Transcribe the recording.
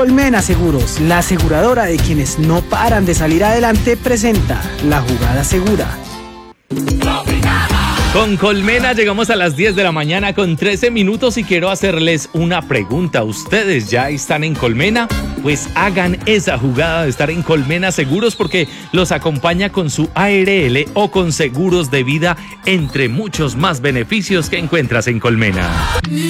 Colmena Seguros, la aseguradora de quienes no paran de salir adelante, presenta La Jugada Segura. Con Colmena llegamos a las 10 de la mañana con 13 minutos y quiero hacerles una pregunta. ¿Ustedes ya están en Colmena? Pues hagan esa jugada de estar en Colmena Seguros porque los acompaña con su ARL o con seguros de vida, entre muchos más beneficios que encuentras en Colmena.